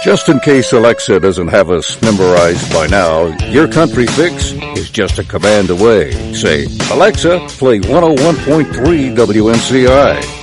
Just in case Alexa doesn't have us memorized by now, your country fix is just a command away. Say, Alexa, play 101.3 WNCI.